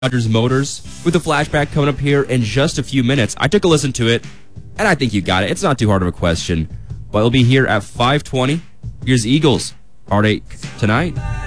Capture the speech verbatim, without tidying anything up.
Rogers Motors with a flashback coming up here in just a few minutes. I took a listen to it, and I think you got it. It's not too hard of a question, but it'll be here at five twenty. Here's Eagles, Heartache Tonight.